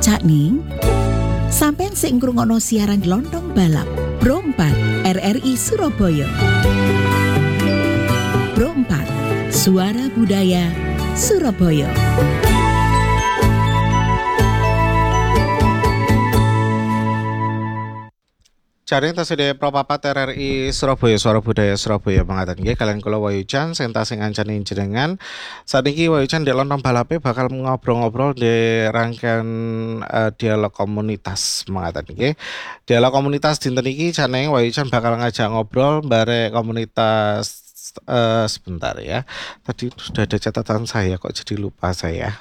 Cak Ning, sampean sing ngrungokno siaran Lontong Balap Pro 4 RRI Surabaya. Pro 4, Suara Budaya Surabaya. Jaring tasih Pro 4 RRI Surabaya, Suara Budaya Surabaya mengatakan nggih kalian kula Wayucan sing tasih ngancani jenengan. Saat ini Wayucan di Lontong Balape bakal ngobrol-ngobrol di rangkaian dialog komunitas mengatakan nggih. Dialog komunitas dinten iki Janeng Wayucan bakal ngajak ngobrol bare komunitas sebentar ya. Tadi sudah ada catatan saya kok jadi lupa saya.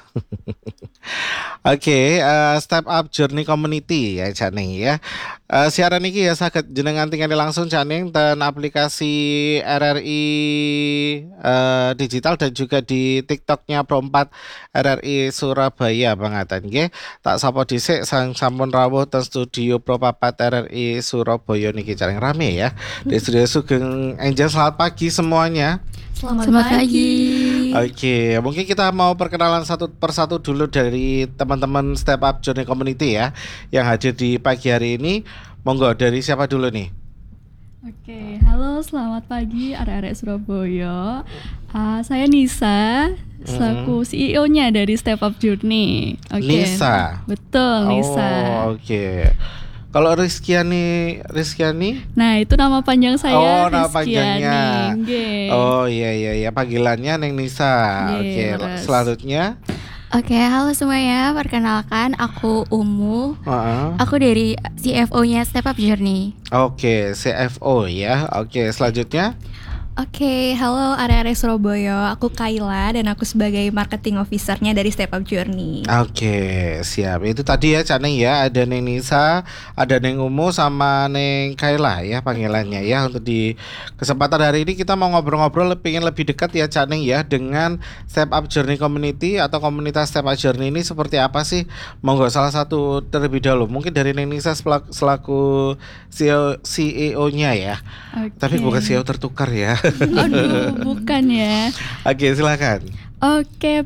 Oke, Step Up Journey Community ya Janeng ya. Siaran ini ya saged jenengan tinggali langsung Janeng dan aplikasi RRI digital dan juga di TikToknya Pro 4 RRI Surabaya mengatakan nggih. Tak sapa dhisik sang sampun rawuh ten studio Pro 4 RRI Surabaya niki Janeng rame ya. Di studio Sugeng Angel, selamat pagi semuanya. Selamat pagi. Oke, mungkin kita mau perkenalan satu persatu dulu dari teman-teman Step Up Journey Community ya yang hadir di pagi hari ini. Monggo, dari siapa dulu nih? Oke, halo selamat pagi arek-arek Surabaya. Saya Nisa, selaku CEO-nya dari Step Up Journey. Oke. Nisa? Betul, Nisa. Oh, oke. Kalau Rizkyani? Nah, itu nama panjang saya. Oh, nama panjangnya. Nggih. Oh iya, panggilannya Neng Nisa. Oke, selanjutnya. Oke, halo semuanya. Perkenalkan, aku Umu. Aku dari CFO-nya Step Up Journey. Oke, CFO ya. Oke, selanjutnya. Oke, halo arek-arek Surabaya. Aku Kayla dan aku sebagai marketing officer-nya dari Step Up Journey. Oke, siap. Itu tadi ya Caneng ya, ada Neng Nisa, ada Neng Umu sama Neng Kayla ya panggilannya ya. Untuk di kesempatan hari ini kita mau ngobrol-ngobrol pengen lebih dekat ya Caneng ya dengan Step Up Journey Community atau komunitas Step Up Journey ini seperti apa sih? Monggo salah satu terlebih dahulu. Mungkin dari Neng Nisa selaku CEO-nya ya. Okay. Tapi bukan CEO tertukar ya. Aduh, bukan ya. Oke, silakan. Oke,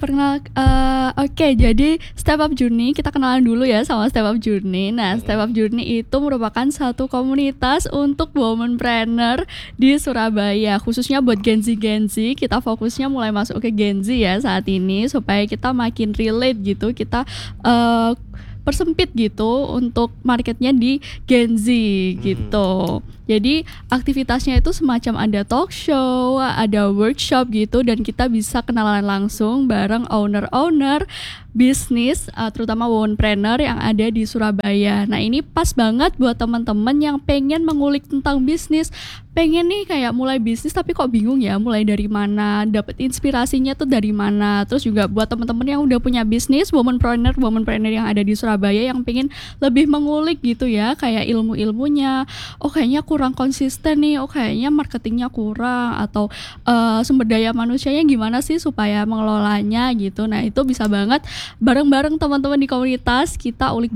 jadi Step Up Journey, kita kenalan dulu ya sama Step Up Journey. Nah, Step Up Journey itu merupakan satu komunitas untuk womanpreneur di Surabaya, khususnya buat Gen Z. Kita fokusnya mulai masuk ke Gen Z ya saat ini supaya kita makin relate gitu. Kita persempit gitu untuk marketnya di Gen Z gitu. Jadi aktivitasnya itu semacam ada talk show, ada workshop gitu, dan kita bisa kenalan langsung bareng owner-owner bisnis, terutama womanpreneur yang ada di Surabaya. Nah, ini pas banget buat teman-teman yang pengen mengulik tentang bisnis, pengen nih kayak mulai bisnis tapi kok bingung ya mulai dari mana, dapat inspirasinya tuh dari mana. Terus juga buat teman-teman yang udah punya bisnis, womanpreneur yang ada di Surabaya yang pengen lebih mengulik gitu ya, kayak ilmu-ilmunya. Oh, kayaknya kurang konsisten nih, oh kayaknya marketingnya kurang, atau sumber daya manusianya gimana sih supaya mengelolanya gitu. Nah, itu bisa banget bareng-bareng teman-teman di komunitas kita ulik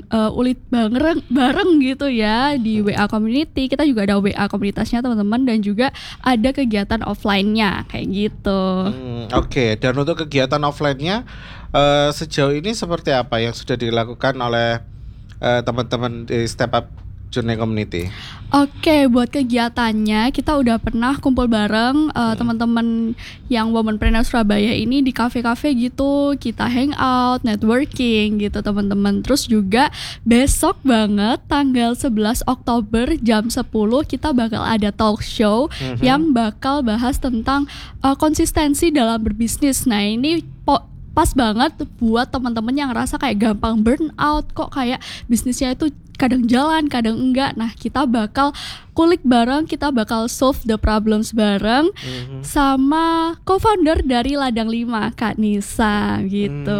bareng gitu ya di WA community. Kita juga ada WA komunitasnya teman-teman, dan juga ada kegiatan offline-nya kayak gitu. Oke, dan untuk kegiatan offline-nya sejauh ini seperti apa yang sudah dilakukan oleh teman-teman di Step Up Journey Community? Oke, buat kegiatannya kita udah pernah kumpul bareng teman-teman yang womanpreneur Surabaya ini di kafe-kafe gitu. Kita hangout, networking gitu teman-teman. Terus juga besok banget tanggal 11 Oktober jam 10 kita bakal ada talk show yang bakal bahas tentang konsistensi dalam berbisnis. Nah, ini pas banget buat teman-teman yang ngerasa kayak gampang burn out, kok kayak bisnisnya itu kadang jalan, kadang enggak. Nah, kita bakal kulik bareng, kita bakal solve the problems bareng sama co-founder dari Ladang 5, Kak Nisa gitu.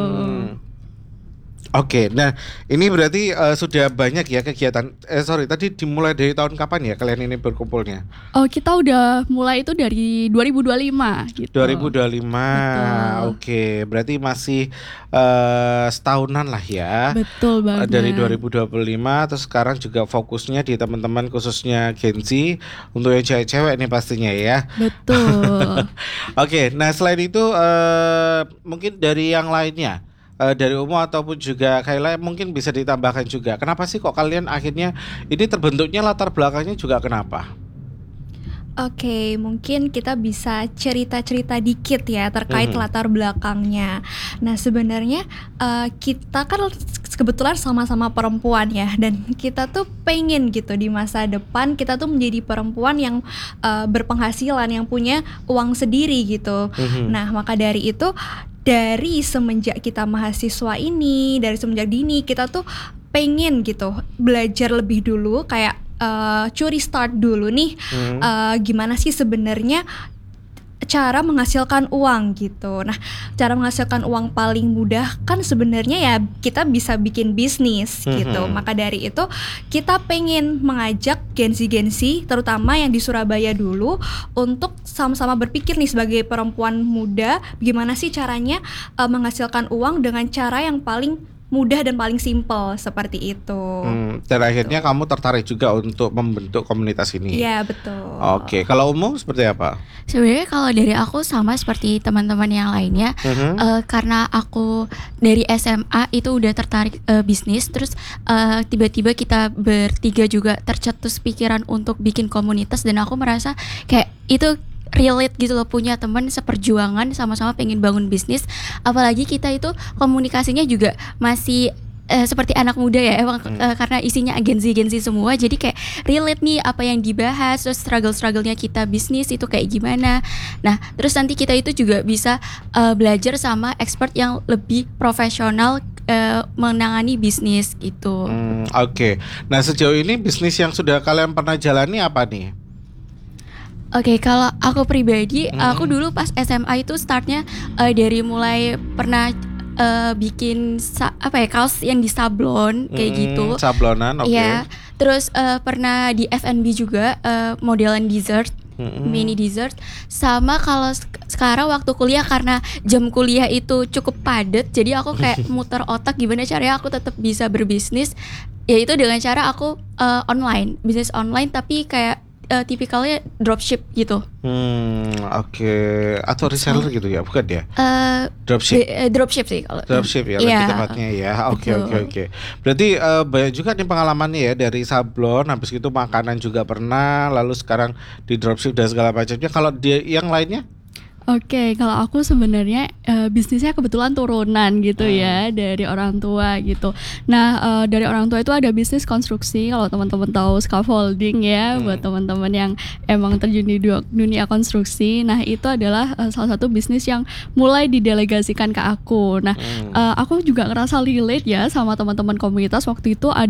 Oke, nah ini berarti sudah banyak ya kegiatan. Tadi dimulai dari tahun kapan ya kalian ini berkumpulnya? Oh, kita udah mulai itu dari 2025 gitu. 2025, betul. Oke, berarti masih setahunan lah ya. Betul banget. Dari 2025, terus sekarang juga fokusnya di teman-teman khususnya Gen Z untuk yang cewek-cewek nih pastinya ya. Betul. Oke, nah selain itu mungkin dari yang lainnya. dari Umu ataupun juga Kayla mungkin bisa ditambahkan juga. Kenapa sih kok kalian akhirnya ini terbentuknya, latar belakangnya juga kenapa? Oke, mungkin kita bisa cerita-cerita dikit ya terkait latar belakangnya. Nah, sebenarnya kita kan kebetulan sama-sama perempuan ya, dan kita tuh pengen gitu di masa depan kita tuh menjadi perempuan yang berpenghasilan, yang punya uang sendiri gitu. Nah, maka dari itu, dari semenjak kita mahasiswa ini, dari semenjak dini kita tuh pengen gitu belajar lebih dulu, kayak curi start dulu nih, gimana sih sebenarnya cara menghasilkan uang gitu. Nah, cara menghasilkan uang paling mudah kan sebenarnya ya kita bisa bikin bisnis gitu. Maka dari itu kita pengen mengajak Gen-Z terutama yang di Surabaya dulu untuk sama-sama berpikir nih sebagai perempuan muda, gimana sih caranya menghasilkan uang dengan cara yang paling mudah dan paling simpel seperti itu. Dan akhirnya kamu tertarik juga untuk membentuk komunitas ini. Iya, betul. Oke, kalau Umu seperti apa? Sebenarnya kalau dari aku sama seperti teman-teman yang lainnya, karena aku dari SMA itu udah tertarik bisnis, terus tiba-tiba kita bertiga juga tercetus pikiran untuk bikin komunitas, dan aku merasa kayak itu relate gitu loh, punya teman seperjuangan sama-sama pengen bangun bisnis. Apalagi kita itu komunikasinya juga masih seperti anak muda ya, emang karena isinya Gen Z semua, jadi kayak relate nih apa yang dibahas, terus struggle-nya kita bisnis itu kayak gimana. Nah, terus nanti kita itu juga bisa belajar sama expert yang lebih profesional menangani bisnis gitu. Oke. Nah, sejauh ini bisnis yang sudah kalian pernah jalani apa nih? Oke, kalau aku pribadi, aku dulu pas SMA itu startnya dari mulai pernah bikin kaos yang di sablon kayak gitu. Sablonan, oke. Iya. Terus pernah di F&B juga, modelan dessert, mini dessert. Sama kalau sekarang waktu kuliah, karena jam kuliah itu cukup padat, jadi aku kayak muter otak gimana caranya aku tetap bisa berbisnis. Yaitu dengan cara aku online, bisnis online, tapi kayak tipikalnya dropship gitu. Oke. Atau reseller gitu ya, bukan ya? Dropship. Dropship sih kalau. Dropship ya, lebih tepatnya ya. Oke. Berarti banyak juga nih pengalamannya ya, dari sablon, habis itu makanan juga pernah, lalu sekarang di dropship dan segala macamnya. Kalau dia yang lainnya? Oke, kalau aku sebenarnya bisnisnya kebetulan turunan gitu ya dari orang tua gitu. Nah, dari orang tua itu ada bisnis konstruksi, kalau teman-teman tahu scaffolding ya, buat teman-teman yang emang terjun di dunia konstruksi. Nah, itu adalah salah satu bisnis yang mulai didelegasikan ke aku. Nah, aku juga ngerasa relate ya sama teman-teman komunitas waktu itu.